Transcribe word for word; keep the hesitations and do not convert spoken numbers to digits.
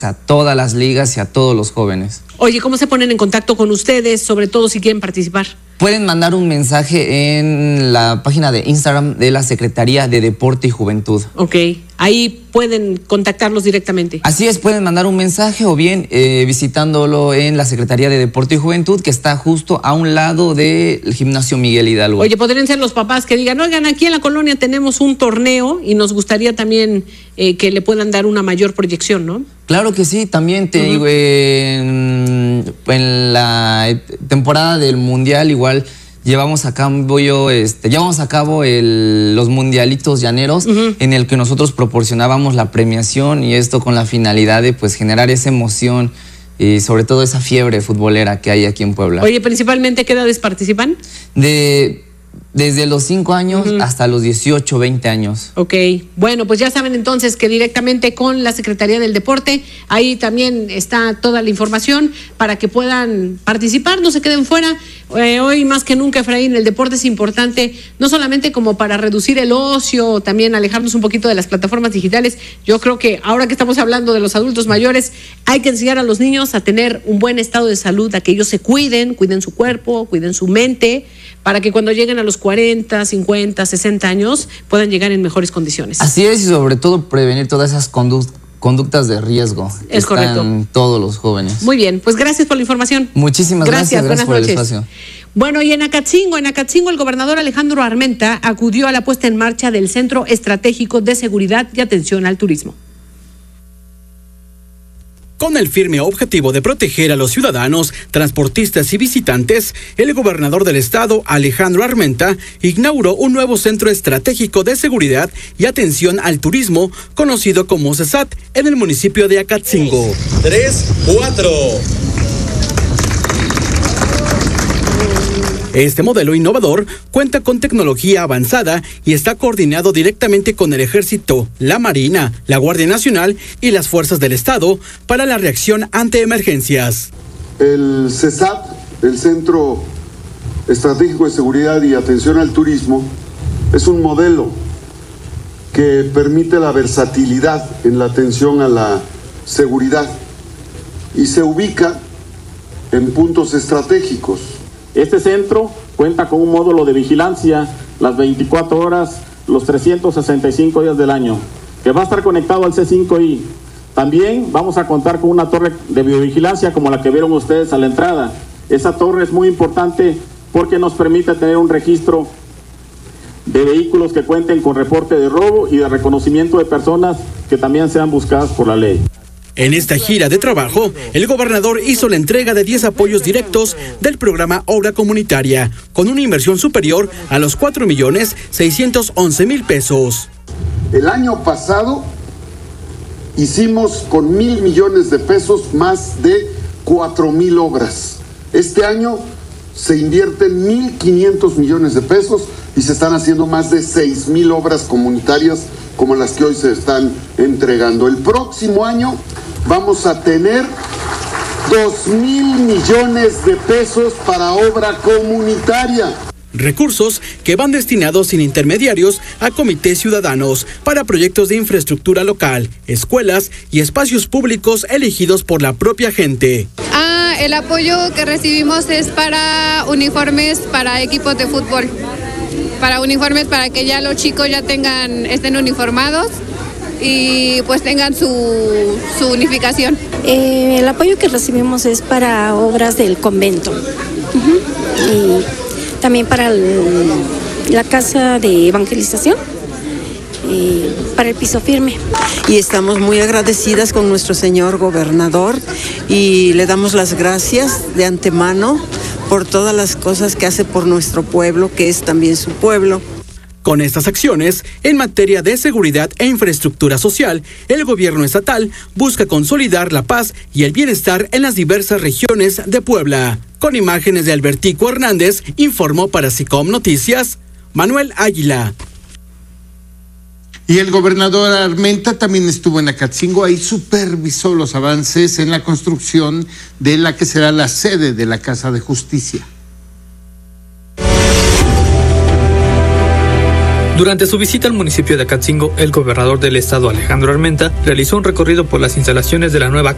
a todas las ligas y a todos los jóvenes. Oye, ¿cómo se ponen en contacto con ustedes, sobre todo si quieren participar? Pueden mandar un mensaje en la página de Instagram de la Secretaría de Deporte y Juventud. Ok, ahí pueden contactarlos directamente. Así es, pueden mandar un mensaje o bien eh, visitándolo en la Secretaría de Deporte y Juventud, que está justo a un lado del Gimnasio Miguel Hidalgo. Oye, podrían ser los papás que digan, oigan, aquí en la colonia tenemos un torneo y nos gustaría también eh, que le puedan dar una mayor proyección, ¿no? Claro que sí, también te digo, uh-huh. en, en la temporada del Mundial igual llevamos a cabo, este, llevamos a cabo el, los mundialitos llaneros, uh-huh. en el que nosotros proporcionábamos la premiación, y esto con la finalidad de pues generar esa emoción y sobre todo esa fiebre futbolera que hay aquí en Puebla. Oye, ¿principalmente qué edades participan? De... Desde los cinco años uh-huh. hasta los dieciocho, veinte años. Ok, bueno, pues ya saben entonces que directamente con la Secretaría del Deporte, ahí también está toda la información para que puedan participar, no se queden fuera. Eh, hoy más que nunca, Efraín, el deporte es importante, no solamente como para reducir el ocio, también alejarnos un poquito de las plataformas digitales. Yo creo que ahora que estamos hablando de los adultos mayores, hay que enseñar a los niños a tener un buen estado de salud, a que ellos se cuiden, cuiden su cuerpo, cuiden su mente, para que cuando lleguen a los cuarenta, cincuenta, sesenta años puedan llegar en mejores condiciones. Así es, y sobre todo prevenir todas esas condu- conductas de riesgo. Es correcto. En todos los jóvenes. Muy bien, pues gracias por la información. Muchísimas gracias, gracias, gracias por noches. el espacio. Bueno, y en Acatzingo, en Acatzingo el gobernador Alejandro Armenta acudió a la puesta en marcha del Centro Estratégico de Seguridad y Atención al Turismo. Con el firme objetivo de proteger a los ciudadanos, transportistas y visitantes, el gobernador del estado, Alejandro Armenta, inauguró un nuevo Centro Estratégico de Seguridad y Atención al Turismo, conocido como CESAT, en el municipio de Acatzingo. Tres, cuatro. Este modelo innovador cuenta con tecnología avanzada y está coordinado directamente con el Ejército, la Marina, la Guardia Nacional y las Fuerzas del Estado para la reacción ante emergencias. El CESAT, el Centro Estratégico de Seguridad y Atención al Turismo, es un modelo que permite la versatilidad en la atención a la seguridad y se ubica en puntos estratégicos. Este centro cuenta con un módulo de vigilancia las veinticuatro horas, los trescientos sesenta y cinco días del año, que va a estar conectado al C cinco I. También vamos a contar con una torre de videovigilancia como la que vieron ustedes a la entrada. Esa torre es muy importante porque nos permite tener un registro de vehículos que cuenten con reporte de robo y de reconocimiento de personas que también sean buscadas por la ley. En esta gira de trabajo, el gobernador hizo la entrega de diez apoyos directos del programa Obra Comunitaria, con una inversión superior a los cuatro millones seiscientos once mil pesos. El año pasado hicimos con mil millones de pesos más de cuatro mil obras. Este año se invierten mil quinientos millones de pesos y se están haciendo más de seis mil obras comunitarias como las que hoy se están entregando. El próximo año vamos a tener dos mil millones de pesos para obra comunitaria. Recursos que van destinados sin intermediarios a comités ciudadanos para proyectos de infraestructura local, escuelas y espacios públicos elegidos por la propia gente. Ah, el apoyo que recibimos es para uniformes para equipos de fútbol. Para uniformes para que ya los chicos ya tengan, estén uniformados y pues tengan su, su unificación. Eh, el apoyo que recibimos es para obras del convento. Uh-huh. Y también para el, la casa de evangelización, y para el piso firme. Y estamos muy agradecidas con nuestro señor gobernador y le damos las gracias de antemano por todas las cosas que hace por nuestro pueblo, que es también su pueblo. Con estas acciones, en materia de seguridad e infraestructura social, el gobierno estatal busca consolidar la paz y el bienestar en las diversas regiones de Puebla. Con imágenes de Albertico Hernández, informó para SICOM Noticias, Manuel Águila. Y el gobernador Armenta también estuvo en Acatzingo, ahí supervisó los avances en la construcción de la que será la sede de la Casa de Justicia. Durante su visita al municipio de Acatzingo, el gobernador del estado, Alejandro Armenta, realizó un recorrido por las instalaciones de la nueva